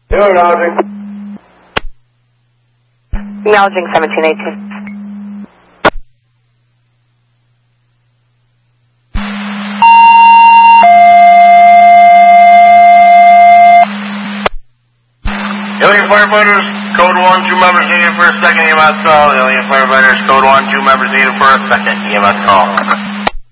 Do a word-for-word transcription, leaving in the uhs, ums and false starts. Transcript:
You're acknowledging. Acknowledging seventeen eighteen. Alien firefighters, code one, two members needed for a second E M S call. Alien firefighters, code one, two members needed for a second E M S call.